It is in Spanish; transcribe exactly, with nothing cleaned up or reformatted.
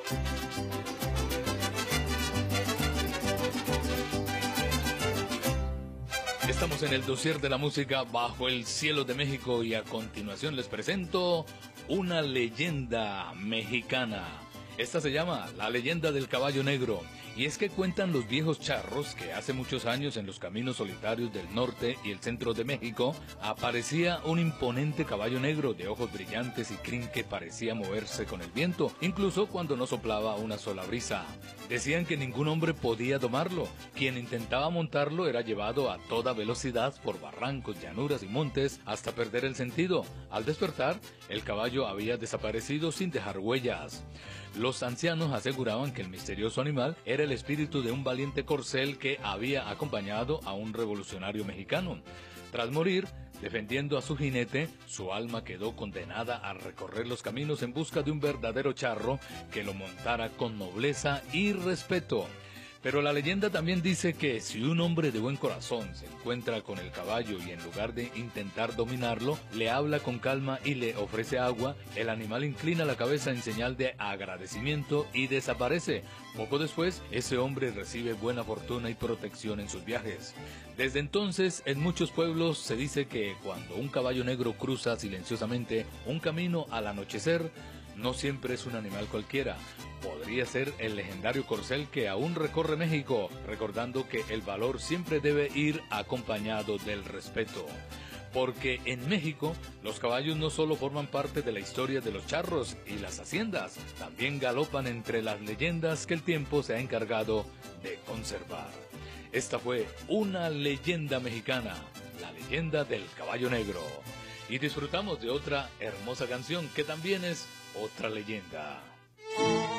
Estamos en el dossier de la música Bajo el Cielo de México y a continuación les presento una leyenda mexicana. Esta se llama La Leyenda del Caballo Negro. Y es que cuentan los viejos charros que hace muchos años en los caminos solitarios del norte y el centro de México aparecía un imponente caballo negro de ojos brillantes y crin que parecía moverse con el viento, incluso cuando no soplaba una sola brisa. Decían que ningún hombre podía domarlo. Quien intentaba montarlo era llevado a toda velocidad por barrancos, llanuras y montes hasta perder el sentido. Al despertar, el caballo había desaparecido sin dejar huellas. Los ancianos aseguraban que el misterioso animal era el espíritu de un valiente corcel que había acompañado a un revolucionario mexicano. Tras morir, defendiendo a su jinete, su alma quedó condenada a recorrer los caminos en busca de un verdadero charro que lo montara con nobleza y respeto. Pero la leyenda también dice que si un hombre de buen corazón se encuentra con el caballo y en lugar de intentar dominarlo, le habla con calma y le ofrece agua, el animal inclina la cabeza en señal de agradecimiento y desaparece. Poco después, ese hombre recibe buena fortuna y protección en sus viajes. Desde entonces, en muchos pueblos se dice que cuando un caballo negro cruza silenciosamente un camino al anochecer, no siempre es un animal cualquiera. Podría ser el legendario corcel que aún recorre México, recordando que el valor siempre debe ir acompañado del respeto. Porque en México, los caballos no solo forman parte de la historia de los charros y las haciendas, también galopan entre las leyendas que el tiempo se ha encargado de conservar. Esta fue una leyenda mexicana, la leyenda del caballo negro. Y disfrutamos de otra hermosa canción que también es otra leyenda.